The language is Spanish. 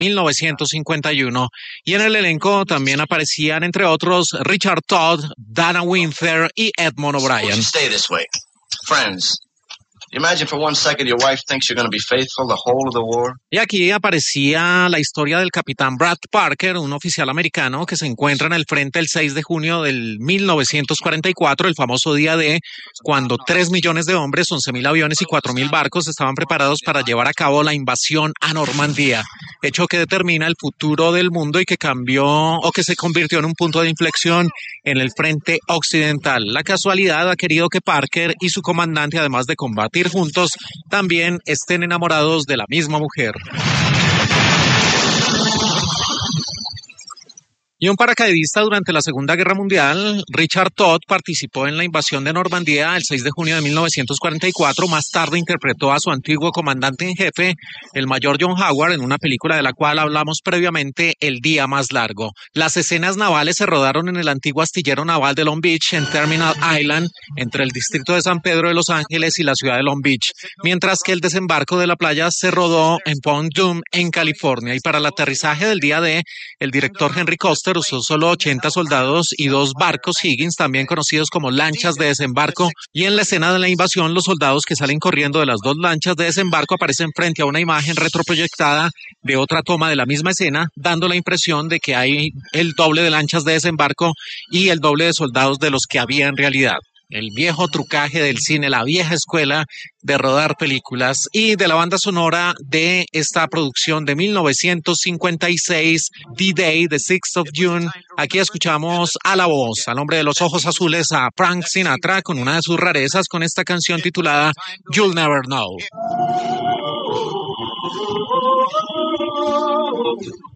1951. Y en el elenco también aparecían, entre otros, Richard Todd, Dana Winther y Edmond O'Brien. Imagine for 1 second your wife thinks you're going to be faithful the whole of the war. Y aquí aparecía la historia del capitán Brad Parker, un oficial americano que se encuentra en el frente el 6 de junio del 1944, el famoso día D, cuando 3 millones de hombres, 11.000 aviones y 4.000 barcos estaban preparados para llevar a cabo la invasión a Normandía, hecho que determina el futuro del mundo y que cambió o que se convirtió en un punto de inflexión en el frente occidental. La casualidad ha querido que Parker y su comandante, además de combatir juntos, también estén enamorados de la misma mujer. Y un paracaidista durante la Segunda Guerra Mundial, Richard Todd, participó en la invasión de Normandía el 6 de junio de 1944. Más tarde interpretó a su antiguo comandante en jefe, el mayor John Howard, en una película de la cual hablamos previamente, El Día Más Largo. Las escenas navales se rodaron en el antiguo astillero naval de Long Beach, en Terminal Island, entre el distrito de San Pedro de Los Ángeles y la ciudad de Long Beach, mientras que el desembarco de la playa se rodó en Point Dume, en California. Y para el aterrizaje del día D, el director Henry Koster usó solo 80 soldados y 2 barcos Higgins, también conocidos como lanchas de desembarco, y en la escena de la invasión los soldados que salen corriendo de las 2 lanchas de desembarco aparecen frente a una imagen retroproyectada de otra toma de la misma escena, dando la impresión de que hay el doble de lanchas de desembarco y el doble de soldados de los que había en realidad. El viejo trucaje del cine, la vieja escuela de rodar películas. Y de la banda sonora de esta producción de 1956, D-Day, The 6th of June, aquí escuchamos a la voz, al hombre de los ojos azules, a Frank Sinatra, con una de sus rarezas, con esta canción titulada You'll Never Know.